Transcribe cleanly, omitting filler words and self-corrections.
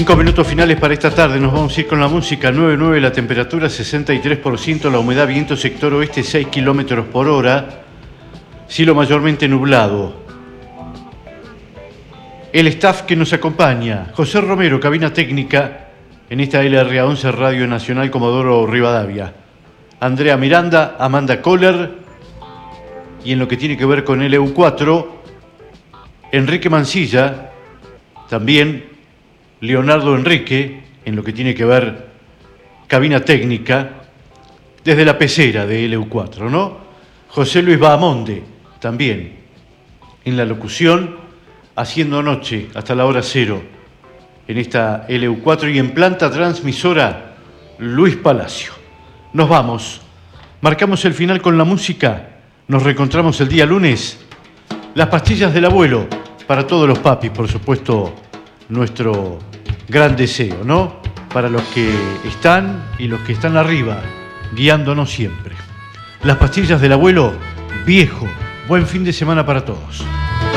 5 minutos finales para esta tarde. Nos vamos a ir con la música. 9:09 la temperatura, 63% la humedad, viento sector oeste 6 kilómetros por hora, cielo mayormente nublado. El staff que nos acompaña: José Romero, cabina técnica en esta LRA11 Radio Nacional Comodoro Rivadavia, Andrea Miranda, Amanda Kohler, y en lo que tiene que ver con LU4, Enrique Mancilla, también Leonardo Enrique, en lo que tiene que ver cabina técnica, desde la pecera de LU4, ¿no? José Luis Bahamonde, también en la locución, haciendo noche hasta la hora cero en esta LU4, y en planta transmisora, Luis Palacio. Nos vamos, marcamos el final con la música, nos reencontramos el día lunes. Las pastillas del abuelo, para todos los papis, por supuesto, nuestro gran deseo, ¿no? Para los que están y los que están arriba, guiándonos siempre. Las pastillas del abuelo, viejo, buen fin de semana para todos.